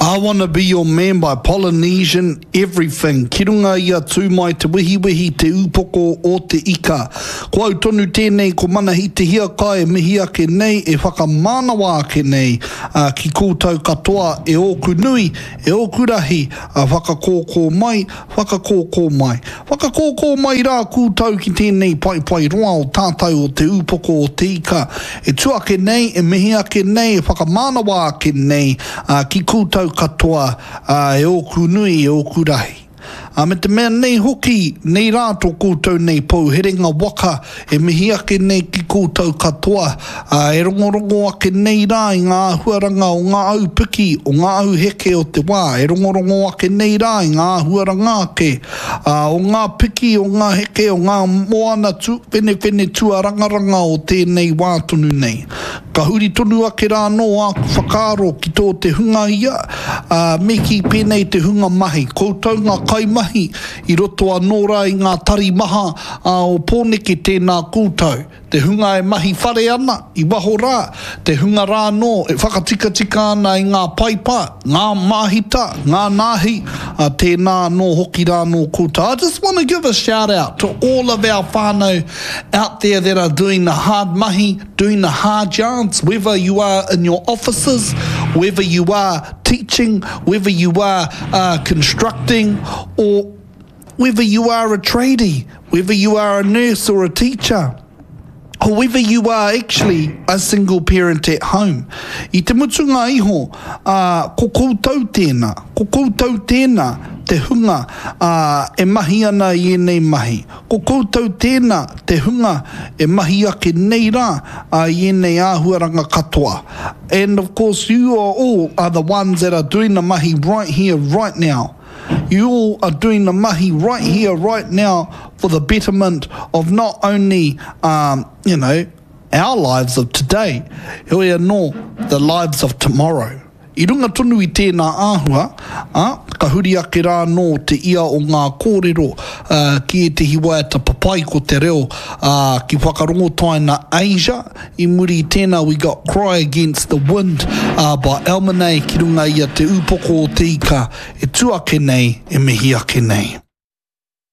I Wanna Be Your Man by Polynesian Everything. Ki runga ia tū mai te wihi te upoko o te ika. Ko au tonu tēnei ko mana hi te hia kai mihi ake nei e whakamanawa ake nei ki koutou katoa e oku nui, e oku rahi whakakōkō mai. Whakakōkō mai rā koutou ki tēnei pai roa o tātou o te upoko o te ika. E tu ake nei, e mihi ake nei, e whakamanawa ake nei ki koutou katoa e oku nui, e oku rahi. Me te mea nei hoki, nei rātou koutou nei pou, he renga waka, e mihi ake nei ki koutou katoa, e rongorongo ake nei rā i ngā huaranga o ngā au piki, o ngā au heke o te wā, e rongorongo ake nei rā i ngā huaranga ake, o ngā piki, o ngā heke, o ngā moana whene tuarangaranga o tēnei wā tonu nei. Ka huri tonu ake rā no a whakaaro ki tō te hunga ia, me ki pēnei te hunga mahi, koutou ngā kaimahi, i roto anō rā i ngā tari maha o pōneke tēnā koutou. Te hunga e mahi whare ana, i waho rā. Te hunga rā no, e whakatika ana i ngā paipa, ngā mahita, ngā nahi, tēnā no hoki rā no koutou. I just want to give a shout out to all of our whānau out there that are doing the hard mahi, doing the hard yards, whether you are in your offices, whether you are teaching, whether you are constructing, or whether you are a tradie, whether you are a nurse or a teacher, or whether you are actually a single parent at home. I te mutunga iho, ko koutou tēnā, te hunga e mahi ana i enei mahi. Ko koutou tēnā, te hunga e mahi ake nei rā i enei āhuaranga katoa. And of course, you all are the ones that are doing the mahi right here, right now. You all are doing the mahi right here, right now for the betterment of not only, our lives of today, hoi anō, the lives of tomorrow. I runga tonu i tēnā āhua, ka huri ake rā no te ia o ngā kōrero ki e te hiwaeta papai ko te reo ki whakarongo taina Asia. I muri i tēnā we got Cry Against the Wind by Almanay ki runga ia te upoko o te ika. E tu ake nei, e mihi ake nei.